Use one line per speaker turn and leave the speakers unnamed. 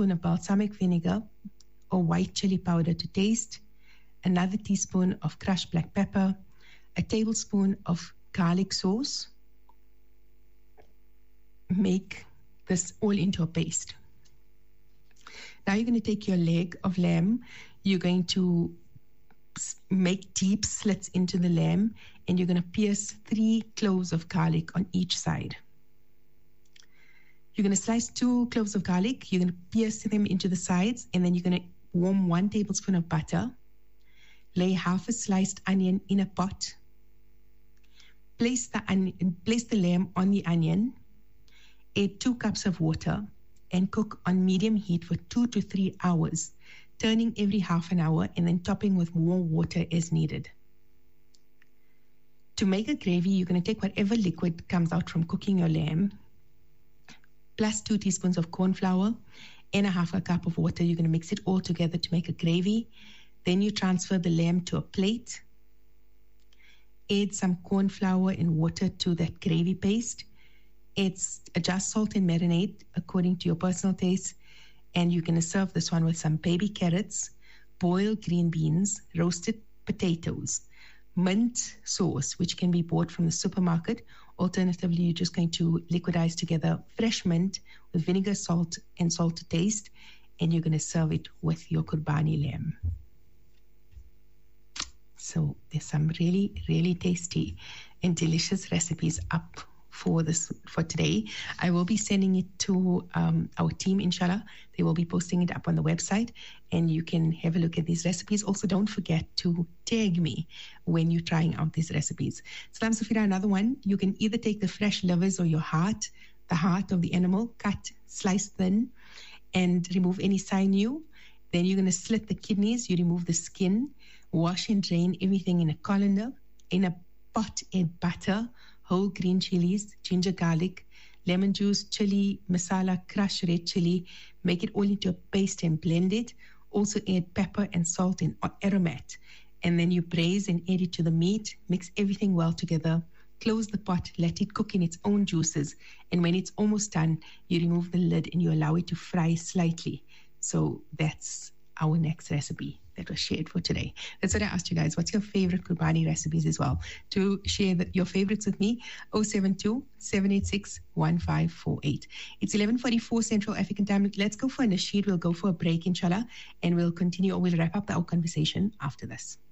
teaspoon of balsamic vinegar or white chili powder to taste, another teaspoon of crushed black pepper, a tablespoon of garlic sauce. Make this all into a paste. Now you're going to take your leg of lamb. You're going to make deep slits into the lamb, and you're going to pierce 3 cloves of garlic on each side. You're going to slice 2 cloves of garlic. You're going to pierce them into the sides, and then you're going to warm 1 tablespoon of butter. Lay half a sliced onion in a pot. Place the lamb on the onion. Add 2 cups of water and cook on medium heat for 2 to 3 hours, turning every half an hour and then topping with more water as needed. To make a gravy, you're going to take whatever liquid comes out from cooking your lamb, plus 2 teaspoons of corn flour and a half a cup of water. You're going to mix it all together to make a gravy. Then you transfer the lamb to a plate. Add some corn flour and water to that gravy paste. Adjust salt and marinade according to your personal taste. And you're going to serve this one with some baby carrots, boiled green beans, roasted potatoes, mint sauce, which can be bought from the supermarket. Alternatively, you're just going to liquidize together fresh mint with vinegar, salt, and salt to taste. And you're going to serve it with your Qurbani lamb. So there's some really, really tasty and delicious recipes up for today. I will be sending it to our team, inshallah. They will be posting it up on the website, and you can have a look at these recipes. Also, don't forget to tag me when you're trying out these recipes. Salam Safira, another one. You can either take the fresh livers or your heart, the heart of the animal, cut, slice thin, and remove any sinew. Then you're going to slit the kidneys. You remove the skin, wash and drain everything in a colander. In a pot, add butter, whole green chilies, ginger, garlic, lemon juice, chili, masala, crushed red chili. Make it all into a paste and blend it. Also add pepper and salt and aromat. And then you braise and add it to the meat. Mix everything well together. Close the pot, let it cook in its own juices. And when it's almost done, you remove the lid and you allow it to fry slightly. So that's our next recipe that was shared for today. That's what I asked you guys. What's your favorite Qurbani recipes as well? To share your favorites with me, 072-786-1548. It's 11:44 Central African time. Let's go for a nasheed. We'll go for a break, inshallah, and we'll continue or we'll wrap up our conversation after this.